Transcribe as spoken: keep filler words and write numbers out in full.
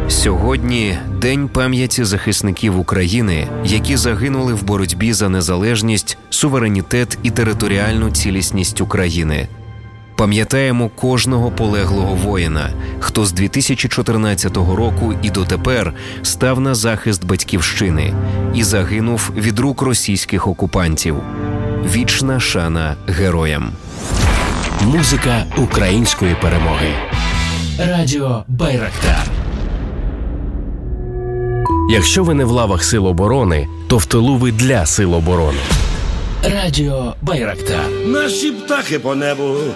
Сьогодні – День пам'яті захисників України, які загинули в боротьбі за незалежність, суверенітет і територіальну цілісність України. Пам'ятаємо кожного полеглого воїна, хто з дві тисячі чотирнадцятого року і дотепер став на захист Батьківщини і загинув від рук російських окупантів. Вічна шана героям. Музика української перемоги. Радіо Байрактар. Якщо ви не в лавах Сил оборони, то в тилу ви для Сил оборони. Радіо Байрактар. Наші птахи по небу